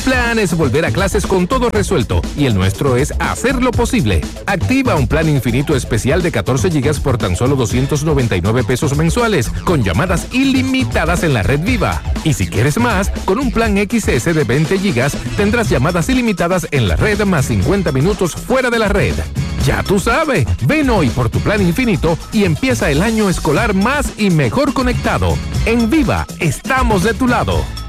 plan es volver a clases con todo resuelto y el nuestro es hacerlo posible. Activa un plan infinito especial de 14 gigas por tan solo 299 pesos mensuales, con llamadas ilimitadas en la red Viva. Y si quieres más, con un plan XS de 20 gigas, tendrás llamadas ilimitadas en la red más 50 minutos fuera de la red. Ya tú sabes, ven hoy por tu plan infinito y empieza el año escolar más y mejor conectado. En Viva, estamos de tu lado.